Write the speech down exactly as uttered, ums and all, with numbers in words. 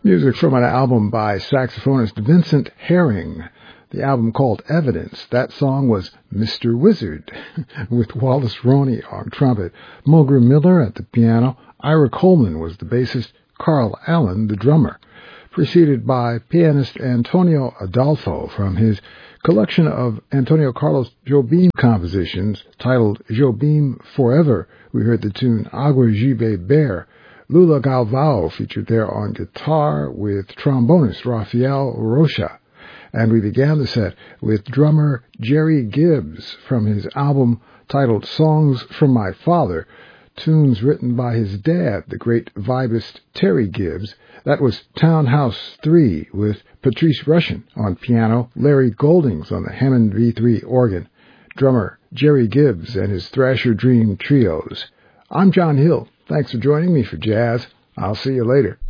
Music from an album by saxophonist Vincent Herring. The album called Evidence. That song was Mister Wizard with Wallace Roney on trumpet, Mulgrew Miller at the piano, Ira Coleman was the bassist, Carl Allen the drummer, preceded by pianist Antonio Adolfo from his collection of Antonio Carlos Jobim compositions titled Jobim Forever. We heard the tune Agua Jibe Bear. Lula Galvao featured there on guitar with trombonist Rafael Rocha. And we began the set with drummer Jerry Gibbs from his album titled Songs from My Father, tunes written by his dad, the great vibist Terry Gibbs. That was Townhouse three with Patrice Rushen on piano, Larry Goldings on the Hammond V three organ, drummer Jerry Gibbs and his Thrasher Dream trios. I'm John Hill. Thanks for joining me for Jazz. I'll see you later.